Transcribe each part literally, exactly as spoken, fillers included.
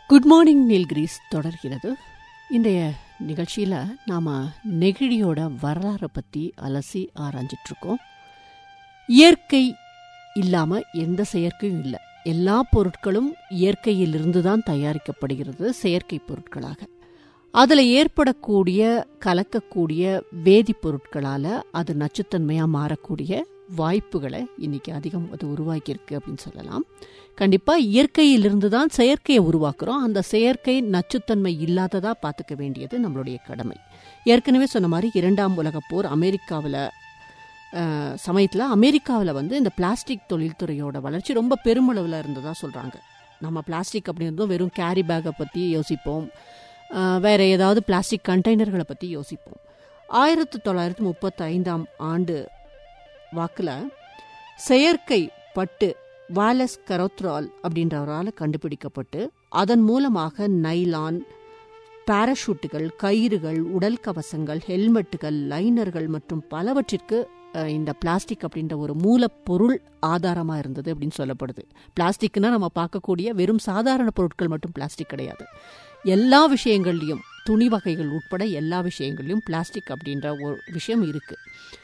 Good morning Nilgiris தொடர்கிறது. இன்றைய நிகழ்ச்சியில் நாம் நெகிழியோட வரலாறை பற்றி அலசி ஆராய்ஞ்சிட்ருக்கோம். இயற்கை இல்லாமல் எந்த செயற்கையும் இல்லை. எல்லா பொருட்களும் இயற்கையிலிருந்து தான் தயாரிக்கப்படுகிறது செயற்கை பொருட்களாக. அதில் ஏற்படக்கூடிய கலக்கக்கூடிய வேதிப்பொருட்களால் அது நச்சுத்தன்மையாக மாறக்கூடிய வாய்ப்புகளை இன்னைக்கு அதிகம் அது உருவாக்கியிருக்கு அப்படின்னு சொல்லலாம். கண்டிப்பாக இயற்கையிலிருந்து தான் செயற்கையை உருவாக்குறோம். அந்த செயற்கை நச்சுத்தன்மை இல்லாததாக பார்த்துக்க வேண்டியது நம்மளுடைய கடமை. ஏற்கனவே சொன்ன மாதிரி இரண்டாம் உலகப் போர் அமெரிக்காவில் சமயத்தில் அமெரிக்காவில் வந்து இந்த பிளாஸ்டிக் தொழில்துறையோட வளர்ச்சி ரொம்ப பெருமளவில் இருந்ததாக சொல்கிறாங்க. நம்ம பிளாஸ்டிக் அப்படின்றதும் வெறும் கேரி பேக்கை பற்றி யோசிப்போம், வேறு ஏதாவது பிளாஸ்டிக் கண்டெய்னர்களை பற்றி யோசிப்போம். ஆயிரத்தி தொள்ளாயிரத்தி முப்பத்தி ஐந்தாம் ஆண்டு வாக்கில் செயற்கை பட்டு வாலஸ் கரோத்ரால் அப்படின்றவரால் கண்டுபிடிக்கப்பட்டு அதன் மூலமாக நைலான், பாராஷூட்டுகள், கயிறுகள், உடல் கவசங்கள், ஹெல்மெட்டுகள், லைனர்கள் மற்றும் பலவற்றிற்கு இந்த பிளாஸ்டிக் அப்படின்ற ஒரு மூலப்பொருள் ஆதாரமாக இருந்தது அப்படின்னு சொல்லப்படுது. பிளாஸ்டிக்னா நம்ம பார்க்கக்கூடிய வெறும் சாதாரண பொருட்கள் மட்டும் பிளாஸ்டிக் கிடையாது. எல்லா விஷயங்கள்லையும், துணி வகைகள் உட்பட எல்லா விஷயங்கள்லையும் பிளாஸ்டிக் அப்படின்ற ஒரு விஷயம் இருக்குது.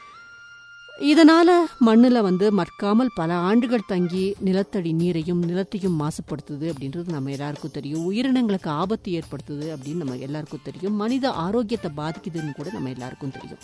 இதனால் மண்ணில் வந்து மற்காமல் பல ஆண்டுகள் தங்கி நிலத்தடி நீரையும் நிலத்தையும் மாசுபடுத்துது அப்படின்றது நம்ம எல்லாருக்கும் தெரியும். உயிரினங்களுக்கு ஆபத்து ஏற்படுத்துது அப்படின்னு நம்ம எல்லாருக்கும் தெரியும். மனித ஆரோக்கியத்தை பாதிக்குதுன்னு கூட நம்ம எல்லாருக்கும் தெரியும்.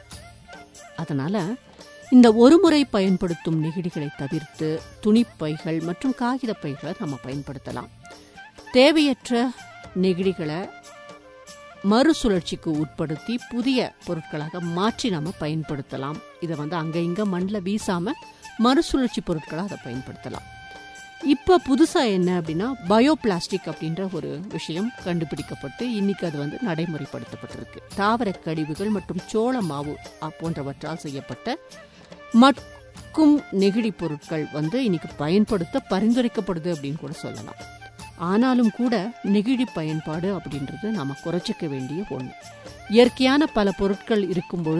அதனால் இந்த ஒருமுறை பயன்படுத்தும் நெகிழிகளை தவிர்த்து துணிப்பைகள் மற்றும் காகித பைகளை நம்ம பயன்படுத்தலாம். தேவையற்ற நெகிழிகளை மறுசுழற்சிக்கு உட்படுத்தி புதிய பொருட்களாக மாற்றி நம்ம பயன்படுத்தலாம். இதை வந்து அங்கே இங்கே மண்ணில் வீசாமல் மறுசுழற்சி பொருட்களாக அதை பயன்படுத்தலாம். இப்போ புதுசாக என்ன அப்படின்னா பயோ பிளாஸ்டிக் அப்படின்ற ஒரு விஷயம் கண்டுபிடிக்கப்பட்டு இன்னைக்கு அது வந்து நடைமுறைப்படுத்தப்பட்டிருக்கு. தாவர கழிவுகள் மற்றும் சோள மாவு போன்றவற்றால் செய்யப்பட்ட மட்கும் நெகிழி பொருட்கள் வந்து இன்னைக்கு பயன்படுத்த பரிந்துரைக்கப்படுது அப்படின்னு கூட சொல்லலாம். ஆனாலும் கூட நெகிழி பயன்பாடு அப்படின்றது நாம் குறைச்சிக்க வேண்டிய ஒன்று. இயற்கையான பல பொருட்கள் இருக்கும்போது